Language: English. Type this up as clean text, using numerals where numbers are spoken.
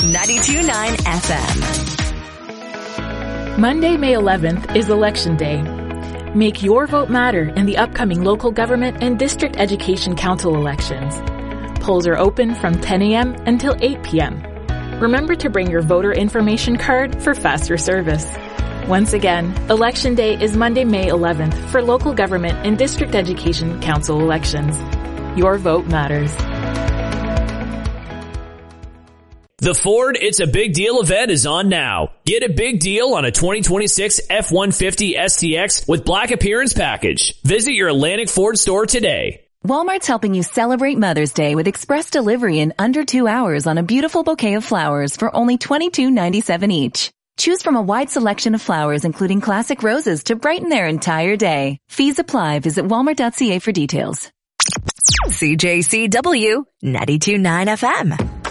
92.9 FM. Monday, May 11th is Election Day. Make your vote matter in the upcoming local government and district education council elections. Polls are open from 10 a.m. until 8 p.m. Remember to bring your voter information card for faster service. Once again, Election Day is Monday, May 11th for local government and district education council elections. Your vote matters. The Ford It's a Big Deal event is on now. Get a big deal on a 2026 F-150 STX with Black Appearance Package. Visit your Atlantic Ford store today. Walmart's helping you celebrate Mother's Day with express delivery in under 2 hours on a beautiful bouquet of flowers for only $22.97 each. Choose from a wide selection of flowers, including classic roses, to brighten their entire day. Fees apply. Visit walmart.ca for details. CJCW 92.9 FM.